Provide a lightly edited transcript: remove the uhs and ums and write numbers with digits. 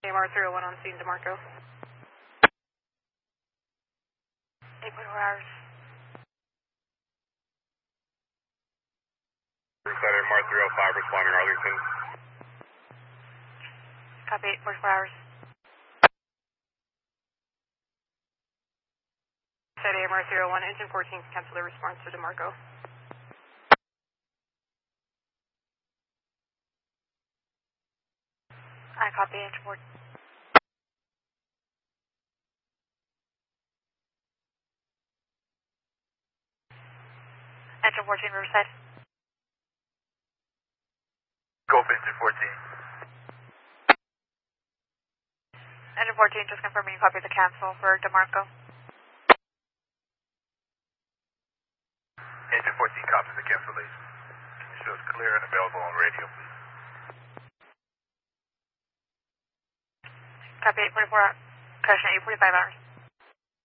AMR 301 on scene, DeMarco. 8.4 hours. AMR 305 responding Arlington. Copy 8.4 hours. Set AMR 301, engine 14, cancel the response to DeMarco. I copy engine 14. Engine 14, Riverside. Go for engine 14. Engine 14, just confirming you copy the cancel for DeMarco. Engine 14 copies the cancellation. Can you show us clear and available on radio, please? Copy 8.4 hours. Correction, 8.45 hours.